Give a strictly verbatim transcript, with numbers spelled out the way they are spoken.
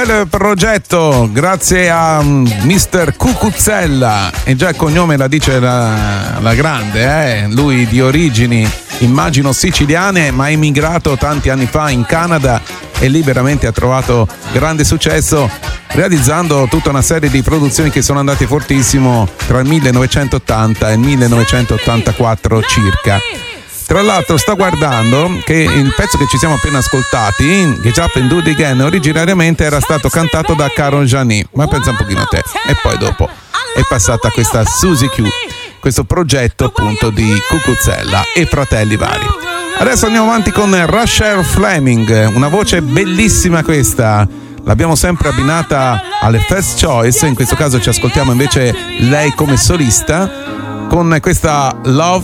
Il progetto grazie a mister Cucuzzella, e già il cognome la dice la, la grande, eh? Lui di origini immagino siciliane, ma è emigrato tanti anni fa in Canada e lì veramente ha trovato grande successo, realizzando tutta una serie di produzioni che sono andate fortissimo tra il millenovecentottanta e il millenovecentottantaquattro circa. Tra l'altro sto guardando che il pezzo che ci siamo appena ascoltati, Get Up and Do It Again, originariamente era stato cantato da Karol Gianni, ma pensa un pochino a te. E poi dopo è passata questa Susie Q, questo progetto appunto di Cucuzzella e fratelli vari. Adesso andiamo avanti con Rachelle Fleming, una voce bellissima questa. L'abbiamo sempre abbinata alle First Choice, in questo caso ci ascoltiamo invece lei come solista con questa Love